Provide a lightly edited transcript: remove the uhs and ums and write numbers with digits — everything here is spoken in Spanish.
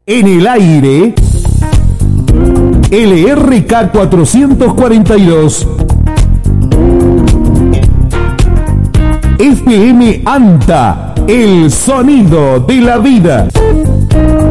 En el aire, LRK 442. FM ANTA, el sonido de la vida.